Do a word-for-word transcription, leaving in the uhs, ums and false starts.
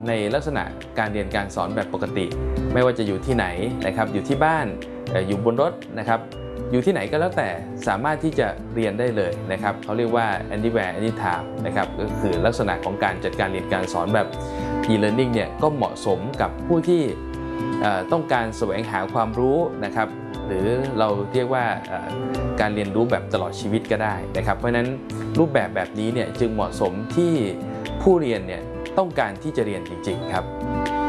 ในลักษณะการเรียนการสอนแบบปกติไม่ว่าจะอยู่ที่ไหนนะครับอยู่ที่บ้านอยู่บนรถนะครับอยู่ที่ไหนก็แล้วแต่สามารถที่จะเรียนได้เลยนะครับเขาเรียกว่า anywhere anytime นะครับก็คือลักษณะของการจัดการเรียนการสอนแบบ e-learning เนี่ยก็เหมาะสมกับผู้ที่ต้องการแสวงหาความรู้นะครับหรือเราเรียกว่าการเรียนรู้แบบตลอดชีวิตก็ได้นะครับเพราะฉะนั้นรูปแบบแบบนี้เนี่ยจึงเหมาะสมที่ผู้เรียนเนี่ยต้องการที่จะเรียนจริงๆครับ